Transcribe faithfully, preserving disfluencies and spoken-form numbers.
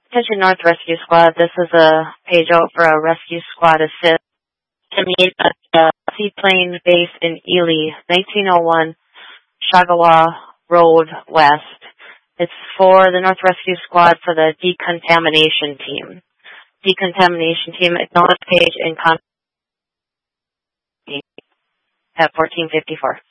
Attention North Rescue Squad, this is a page out for a rescue squad assist to meet at the Seaplane Base in Ely, nineteen oh one Shagawa Road West. It's for the North Rescue Squad for the decontamination team. Decontamination team, acknowledge page and contact at fourteen fifty-four.